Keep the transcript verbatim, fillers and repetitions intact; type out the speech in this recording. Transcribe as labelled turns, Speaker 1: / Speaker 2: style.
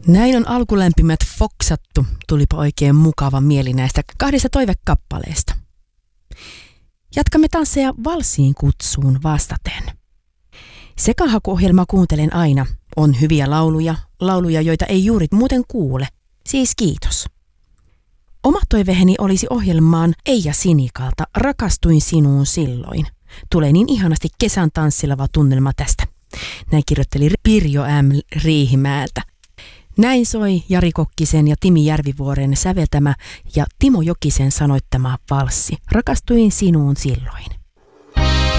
Speaker 1: Näin on alkulämpimät foksattu. Tulipa oikein mukava mieli näistä kahdesta toivekappaleesta. Jatkamme tansseja valssiin kutsuun vastaten. Sekahakuohjelmaa kuuntelen aina. On hyviä lauluja, lauluja, joita ei juuri muuten kuule. Siis kiitos. Oma toiveheni olisi ohjelmaan Eija Sinikalta Rakastuin sinuun silloin. Tulee niin ihanasti kesän tanssilava tunnelma tästä. Näin kirjoitteli Pirjo M. Riihimäeltä. Näin soi Jari Kokkisen ja Timi Järvivuoren säveltämä ja Timo Jokisen sanoittama valssi. Rakastuin sinuun silloin.